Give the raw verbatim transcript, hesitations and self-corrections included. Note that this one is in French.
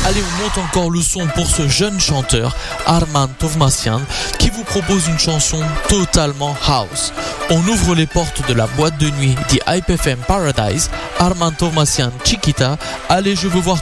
Allez, on monte encore le son pour ce jeune chanteur, Arman Tovmasyan, qui vous propose une chanson totalement house. On ouvre les portes de la boîte de nuit, The Hype F M Paradise, Arman Tovmasyan, Chiquita. Allez, je veux voir